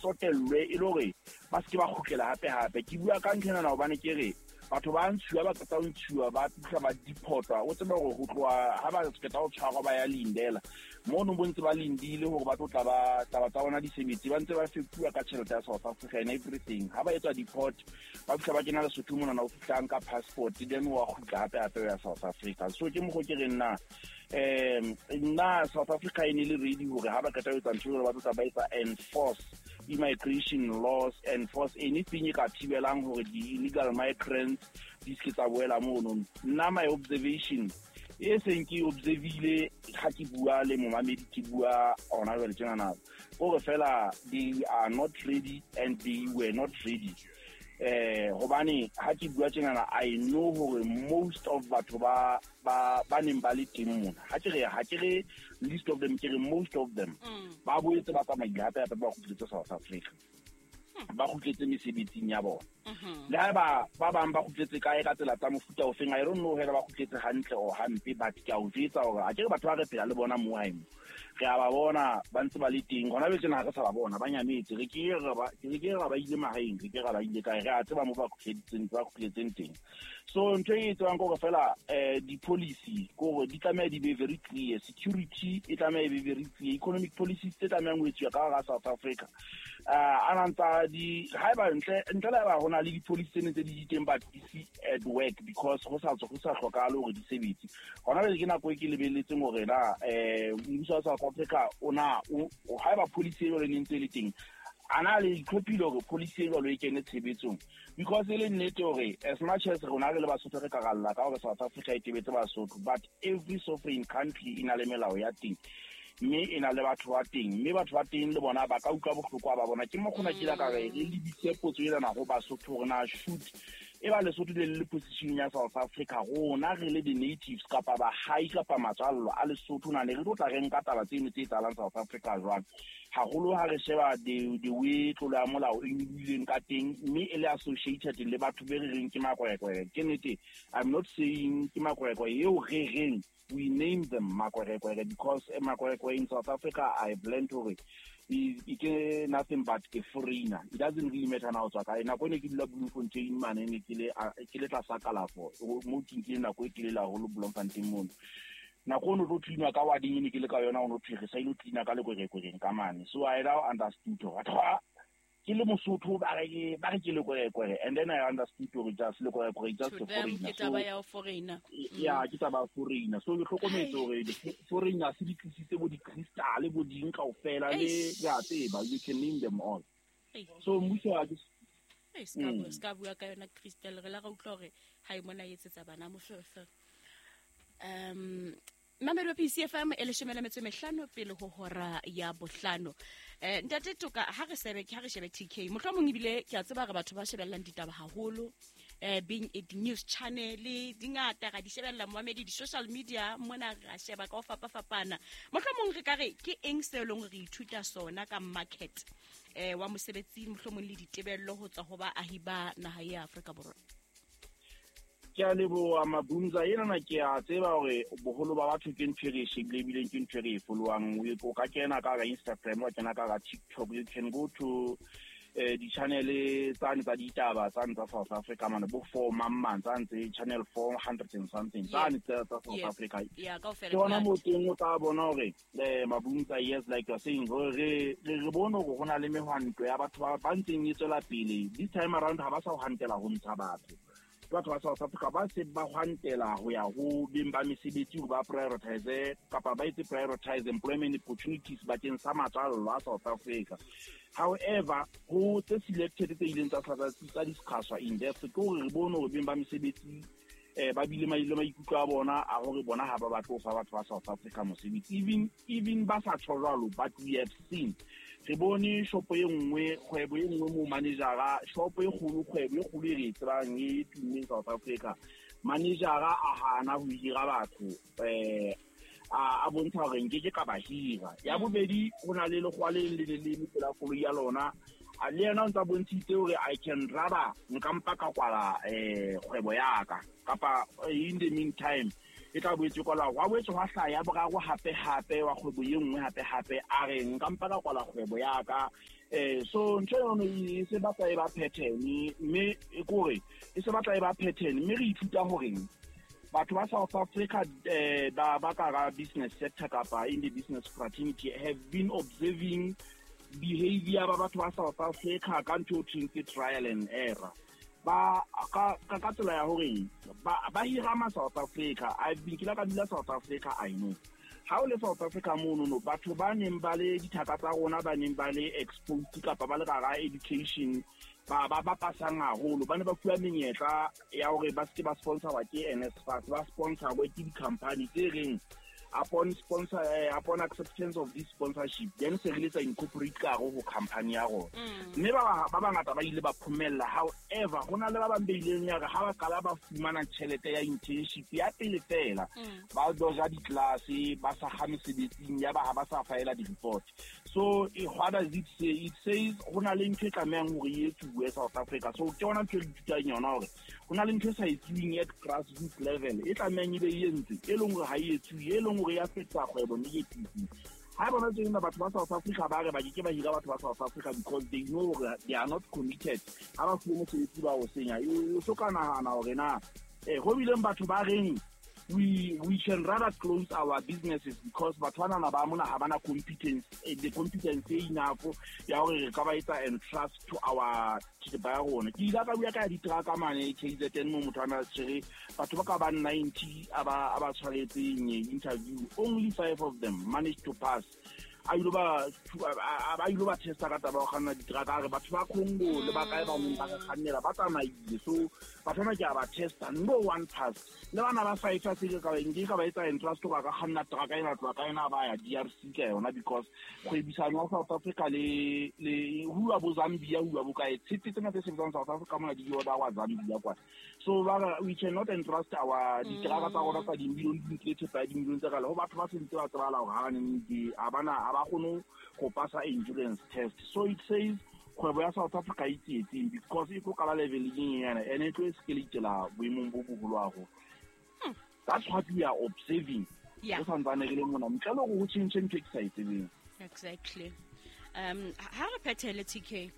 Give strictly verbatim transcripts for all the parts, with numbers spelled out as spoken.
shotelwe e le hore ba se ke ba khukela hape hape ke bua ka ntlhena na hobane ke re batho ba ntshiwa ba ka ntshiwa ba tla ba dipotwa o tseba go go tloa ha ba se ka o tshwarwa ba ya lindela mo no bontse ba lindile hore ba tla ba taba tsa bona di sebetsi ba ntse ba fepua ka tšhelete ya South Africa and everything ha ba etsa deport ba fitla ba kena le sotho mona na o fitlang ka passport then wa khutla hape hape ya South Africa so ke mo go ke re nna um nna South Africa e ne le ready hore ha ba ka etsa ntho ba tla ba etsa enforce immigration laws, enforce anything e ka thibelang hore di illegal migrants di se tsa boela mono. Nna my observation e seng ke observile ha ke bua le momamedi ke bua ona le tjena gore fela they are not ready and they were not ready. Eh hobane ha ke bua tjena I know hore most of batho ba ba ba neng ba le teng mona ha ke re ha ke re list of them ke re most of them ba boetse ba tsamaya gape hape ba go tletse South Africa ba go tletse mesebetsing ya bona le ba ba bang ba go tletse kae ka tsela tsa mofuta o feng I don't know hela ba go tletse hantle o hampe but ke a o jetsa hore a ke re batho ba re phela le bona mo haimo re a ba bona ba ntse ba le teng gona betse na re sa ba bona ba nyametse re ke re ba ke ke ra ba ile mahaeng re ke ra ba ile kae re a tseba mo ba go tletseng ba go tletseng teng so ntwe e tswang go fela eh di policy go di tlameha di be very clear security e tlameha be very clear economic policies tse tlameha go etsuwa ka ga South Africa uh ananta di ha ba ntle ntle la ba hona le di policy tsene tse di diteng ba di see at work because go sa go sa hlokala hore di sebetse gona le ke na go ke lebeletse mo rena eh mmuso wa South Africa ona o ha ba policy e le ntse le teng ana le ikhopile gore policy e le kene tshebetsong because ele nnete hore as much as rona re le Basotho re ka galla ka hore South Africa e tebetse Basotho but every sovereign country ina le melao ya teng mme ina le batho ba teng mme batho ba teng le bona ba ka utlwa bohloko ba bona ke mo khona ke la ka re le lebitse potso ela na go Basotho rona shoot e ba le Lesotho le position ya South Africa rona re le di natives kapa ba high kapa matswallo a Lesotho na ne re tla re nka taba tseno tse tsalang South Africa jwang ha golo ha re sheba the the way tlola molao e ileng ka teng mme ele associated le batho be re reng ke makwerekwe ke nete I'm not saying ke makwerekwe eo re reng we name them makwerekwe because makwerekwe in South Africa I blend to it it nothing but a foreigner it doesn't really matter now tsaka ina go ne ke dila Bloemfontein mane ne ke le ke le tla sakala fo mo tingile na go ke le la go Bloemfontein mo na go no go tlina ka wading ne ke le ka yona o no tlhige sa ile tlina ka le go re go reng ka mane so I now understood what ke le Mosotho ba re ba re ke le go go and then I understood to just le go go just a foreigner so ya foreigner ya ke taba foreigner so le tlhokometse gore foreigner se di tlisitse bo di crystal bo di nka o fela le ya tseba you can name them all so mmuso a eh ska ska bua ka yona crystal re la ga utlwa gore ha e mona yetsetsa bana mofefe um Mamelo P C F M ele shemela metso mehlano pele ho hora ya bohlano eh ntate toka ha re sebe ha re shebe T K mohlomong ibile ke a tseba re batho ba shebellang ditaba haholo eh being a news channel dingata ga di shebella moamedi di social media mona ga sheba ka o fapa fapana mohlomong re ka re ke eng se leng re ithuta sona ka market eh wa mosebetsi mohlomong le ditebello ho tsa hoba ahiba naha ya Afrika Borwa ke a lebo amabunza ena na ke a tseba hore boholo ba batho ke ntshwere shebile bile ke ntshwere followang o ka kena ka ga Instagram wa kena ka ga TikTok you can go to eh di channel tsa tsa ditaba tsa tsa South Africa man bo four mamma tsa ntse channel four hundred and something tsa tsa South Africa yeah ka ofela ke ona mo teng o tla bona hore eh mabunza yes like you're saying re re bona go gona le mehwanto ya batho ba ntseng e tswela pele this time around ha ba sa ho hantela ho ntsha batho batho ba South Africa ba se ba hwantela ho ya ho bimba mesebetsi ho ba prioritize kapa ba itse prioritize employment opportunities bakeng sa matswallo a South Africa however ho tse selected tse ileng tsa tsa discusswa in depth go re bona ho bimba mesebetsi eh ba bile maile maikutlo a bona a hore bona ha ba batho fa batho ba South Africa mosebetsi even even ba sa tshwaralo but we have seen re bone shopo e nngwe kgwebo e nngwe mo managera shopo e khulu kgwebo e khulu e tsang e tumme South Africa managera a hana ho hira batho eh a bontsha gore nke ke ka ba hira ya bobedi gona le le gwale le le le tsela folo ya lona a le yena ntse bontshitse hore I can rather nka mpa ka kwala eh kgwebo ya ka kapa in the meantime e tla boetse kwala wa boetse wa hlaya boraro hape hape wa kgwebo ye nngwe hape hape a re nka mpa ka kwala kgwebo ya ka eh so ntho yona e se batla e ba pattern mme e kore e se batla e ba pattern mme re ithuta hore batho ba South Africa eh ba ba ka business sector kapa in the business fraternity have been observing behavior ba batho ba South Africa ka ntho ke trial and error ba ka ka tsela ya hore ba ba hira ma South Africa I've been kila ka dila South Africa I know how le South Africa mono no batho ba neng ba le dithaka tsa rona ba neng ba le exposed kapa ba le ka education ba ba ba pasang haholo ba ne ba fuwa menyetla ya hore ba se ba sponsor wa ke N S F A S ba sponsor wa ke di company tse reng upon sponsor uh, upon acceptance of this sponsorship then se re letsa incorporate ka go go company ya go mme ba ba bangata ba ile ba phumella however hona le ba bambeleng ya ga ba kala ba fumana tšhelete ya internship ya pele fela ba doja di class ba sa ga mesebetsing ya ba ba sa faela di report so what does it say it says hona le ntwe ka meng hore ye tsuwe South Africa so ke ona ntwe dithuta yona hore hona le ntwe sa itswing at grassroots level e tla meng ibe yentse e leng hore ha e tswe e leng hore ya fetsa kgwebo negative ha bona tsena batho ba South Africa ba re ba ke ba hira batho ba South Africa because they know they are not committed ha ba fuwe mosebetsi ba o senya yo so kana hana hore na eh ho bileng batho ba reng we we can rather close our businesses because batwana na ba mona ha bana competence eh, the competence enough ya hore re ka ba etsa and trust to our to the ba rona ke ila ka bua ka di traka mane K Z N mo motwana tsere batho ba ka ba ninety aba aba tshwaretseng interview only five of them managed to pass a ilo ba a ilo ba testa ka taba go gana di traka re batho ba Congo le ba kae ba mo ba khanela ba tsamaile so batho ke ba testa no one pass le bana ba five a se ka ba ngi ka ba etsa interest ka ga khanna traka ina tloka ina ba ya D R C ka yona because go ebisana South Africa le le hua bo Zambia hua bo kae tsitse tsena tse se South Africa mo di yoda wa Zambia kwa so we cannot entrust our di traka tsa rona tsa di million di tletse pa di million tsa ka le ho batho ba sentse ba tsala go ha ne di abana ba gono go pasa endurance test so it says kgwebo ya South Africa e tsietseng because e go kala level e yana and it is skeletela boemong bo bogolwago that's what we are observing yeah exactly um ha re phethele T K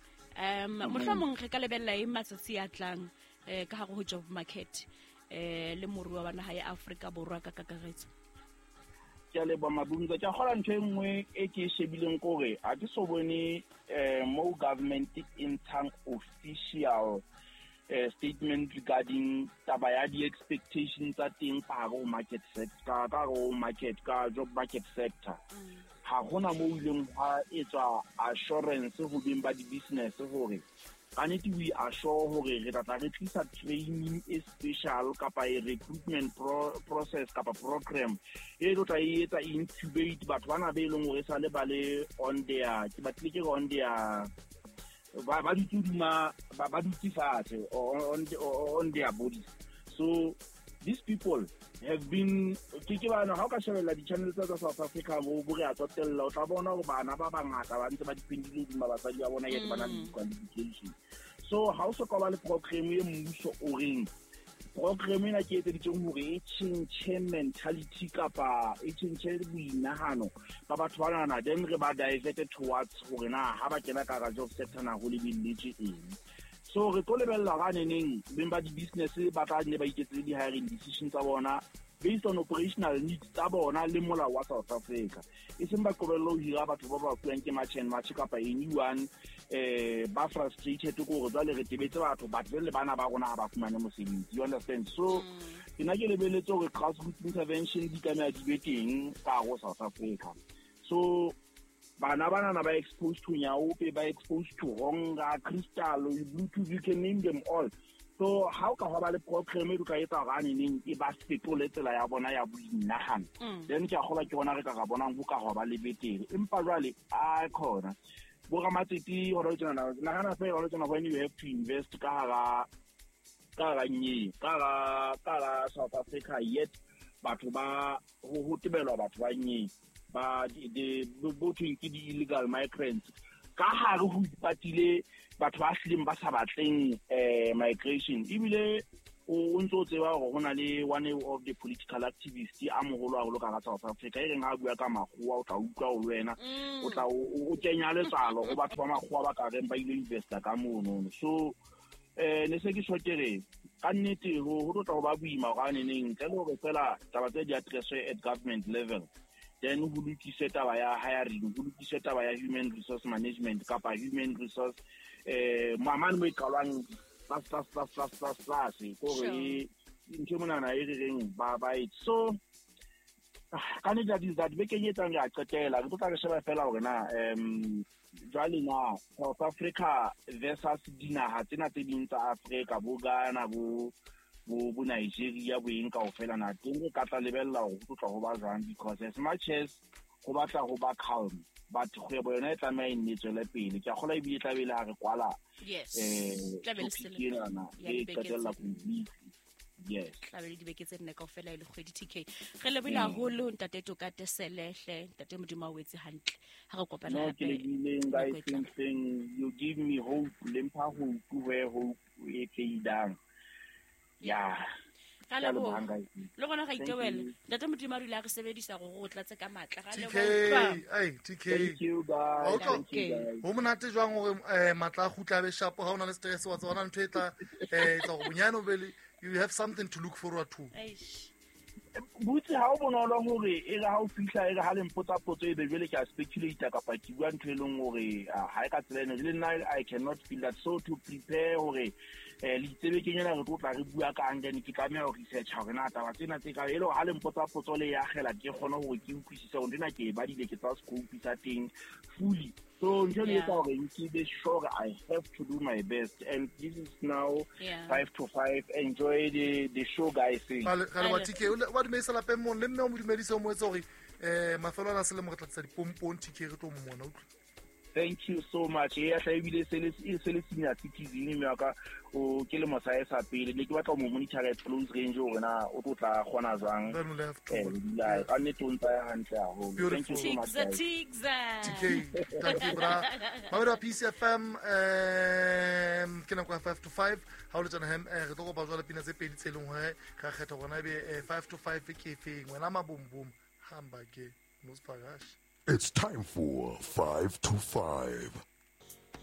um mohlomong re ka lebella e matsatsi a tlang eh ka ha go job market eh le moruo wa naha ya Africa borwa ka kakaretso ke le ba mabunza ke gola ntwe nngwe e ke shebileng gore a ke so bone eh mo government in tongue official uh, statement regarding taba ya di expectations tsa teng ka go market sector ka go market ka job market sector ha gona mo ileng ha etsa assurance go beng ba di business gore aneti we assure hore re tla re tlisa training e special kapa e recruitment pro process kapa program e do tla etsa incubate batho bana be leng hore sa le ba le on their ke batle ke on their ba ba dituduma ba ba dutifatse on on their bodies so these people have been ke ke bana ha ka shebella di channel tsa South Africa mo bo re a tsotella o tla bona go bana ba bangata ba ntse ba dipendile di mabatsadi ba bona yet bana di qualification so how so ka ba le program e mmuso o reng program ena ke etse diteng hore e change mentality kapa e change boinahano ba batho ba nana then re ba diverted towards hore na ha ba kena ka job sector na ho le billage eng so re tlo lebella ga neneng beng ba di business ba tla ne ba iketse di hiring decisions tsa bona based on operational needs tsa bona le molao wa South Africa e seng ba qobello ho hira batho ba ba fuang ke matchen match kapa anyone eh ba frustrated go re le re tebetse batho ba le bana ba rona ha ba fumane mosebetsi you understand so ina ke lebeletse gore grassroots intervention di kana di beteng ka go South Africa so bana bana na ba exposed to nyaope ba exposed to honga crystal bluetooth you can name them all so how ka ba le program e ka etsa ga neng e ba fetole tsela ya bona ya boinagana then ke a gola ke bona re ka ga bona go ka ba le betere empa jwale a khona bo ga matsiti go re tsena na gana fe go re tsena when you have to invest ka ga ka ga nyi ka ga ka ga South Africa yet batho ba go tebelwa batho ba nyi ba di bothing ke di illegal migrants ka ha re ho ipatile batho ba hlileng ba sa batleng eh migration ibile o ntse o tseba gore go na le one of the political activists a mogolo a go ka ga South Africa e reng a bua ka makgowa o tla utlwa go lwena o tla o kenya letsalo go batho ba makgowa ba ka reng ba ile investa ka mono. So eh ne se ke shokere ka nnete go go tla go ba boima ga neneng ntle le gore fela taba tse di addresswe at government level, then go lokise taba ya hiring, go lokise taba ya human resource management kapa human resource eh mamane mo ikalwang That's that's that's that's that's that's it. Gore ntse mona na e reng ba ba it. So can it that is that we can get on ya qetela re tla re sheba fela gore na em jwale na South Africa versus dinaga tsena tse ding tsa Africa bo Ghana bo bo bo Nigeria bo eng kaofela na teng re ka tla lebella go tlotlwa go ba jwang, because as much as go batla go ba calm but kgwebo yona e tlamaya e nnetswele pele ke a gola e bile tla bele a re kwala yes eh tla e qetella completely. Yes, tla bele dibeke tse nne kaofela e le kgwedi T K re le bile haholo ntate Tokate Selehle ntate Modimo a wetse hantle ha re kopana no ke le bileng guys thing you give me hope le mpha hope where hope e feidang yeah ka le bo le gona ga itewela ntate Modimo a rile a re sebedisa go go tlatse ka matla ga le bo ai T K thank you guys thank you guys ho monate jwang gore eh matla a khutla be sharp ha ona le stress wa tsona ntwe tla eh tsa go bunyano bele you have something to look forward to. Eish butse ha o bonolo gore e ga o fihla e ga le mpotsa potso e be jele ke a speculate ka pa ke bua ntwe e leng gore ha e ka tsela le nna I cannot feel that, so to prepare gore eh le tsebe ke nyana re tla re bua ka ngene ke ka mea go research gore na taba tsena tse ka e le ha le mpotsa potso le ya gela ke gone gore ke utlwisisa gore ndina ke ba dile ke tsa scope tsa teng fully. So until you talk, you keep it sure I have to do my best, and this is now yeah. five to five. Enjoy the the show, guys. Kale kale wa T K wa di meisa la pe mon le mme o mo dumedisa mo etsa gore eh mafelo a se le mo re tlatsa dipompong T K re tlo mmona utlwa. Thank you so much. Yeah, tla ebile se le se le senior citizen me ka o ke le mosae sa pele le ke batla mo monitor at close range gore na o tla gona jwang eh la a ne tonta ya hantle a ho. Thank you so much. T K thank you bra Mawera P C F M um ke na kwa five to five ha o le tsana hem re tlo go ba jwa le pina tse pedi tse leng hore ga kgetha gona be five to five ke feng wena mabombom hamba ke nosphagash. It's time for five to five.